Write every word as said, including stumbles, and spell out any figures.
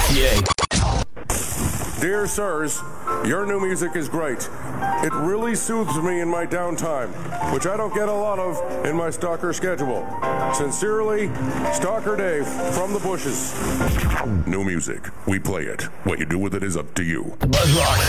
Yeah. Dear sirs, your new music is great. It really soothes me in my downtime, which I don't get a lot of in my stalker schedule. Sincerely, Stalker Dave from the bushes. New music. We play it. What you do with it is up to you. Buzz Rock.